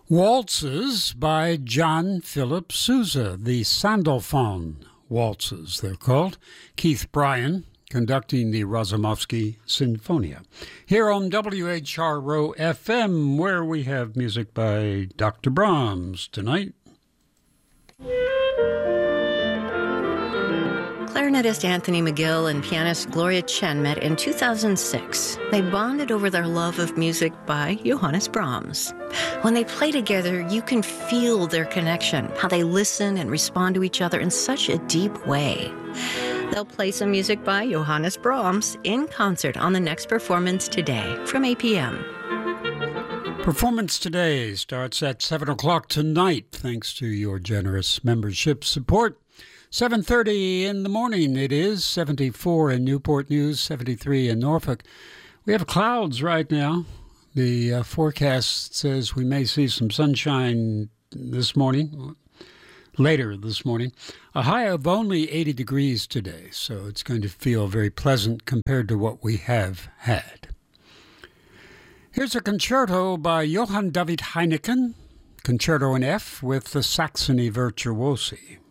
Waltzes by John Philip Sousa, the Sandalphon Waltzes, they're called. Keith Bryan conducting the Razumovsky Sinfonia. Here on WHRO FM, where we have music by Dr. Brahms tonight. Clarinetist Anthony McGill and pianist Gloria Chen met in 2006. They bonded over their love of music by Johannes Brahms. When they play together, you can feel their connection, how they listen and respond to each other in such a deep way. They'll play some music by Johannes Brahms in concert on the next Performance Today from 8 p.m. Performance Today starts at 7 o'clock tonight, thanks to your generous membership support. 7:30 in the morning it is, 74 in Newport News, 73 in Norfolk. We have clouds right now. The forecast says we may see some sunshine this morning, later this morning. A high of only 80 degrees today, so it's going to feel very pleasant compared to what we have had. Here's a concerto by Johann David Heineken, concerto in F with the Saxony Virtuosi.